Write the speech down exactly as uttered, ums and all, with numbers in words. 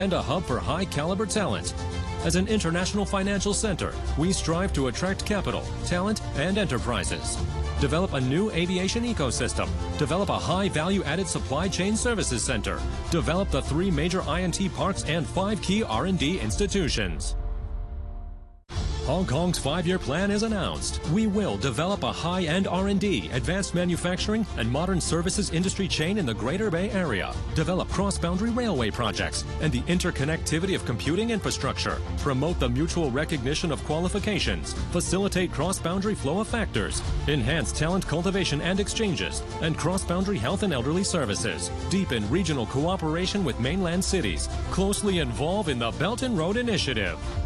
and a hub for high-caliber talent. As an international financial center, we strive to attract capital, talent, and enterprises. Develop a new aviation ecosystem. Develop a high-value-added supply chain services center. Develop the three major I and T parks and five key R and D institutions. Hong Kong's five-year plan is announced. We will develop a high-end R and D, advanced manufacturing, and modern services industry chain in the Greater Bay Area. Develop cross-boundary railway projects and the interconnectivity of computing infrastructure. Promote the mutual recognition of qualifications. Facilitate cross-boundary flow of factors. Enhance talent cultivation and exchanges. And cross-boundary health and elderly services. Deepen regional cooperation with mainland cities. Closely involve in the Belt and Road Initiative.